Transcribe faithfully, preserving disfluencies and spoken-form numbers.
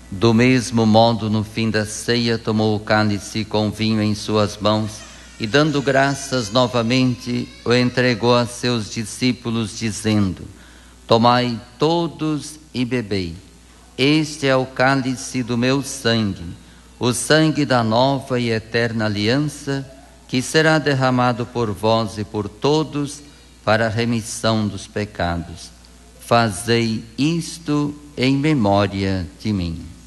Do mesmo modo, no fim da ceia, tomou o cálice com vinho em suas mãos e, dando graças novamente, o entregou a seus discípulos, dizendo: Tomai todos e bebei. Este é o cálice do meu sangue, o sangue da nova e eterna aliança, que será derramado por vós e por todos para a remissão dos pecados. Fazei isto em memória de mim.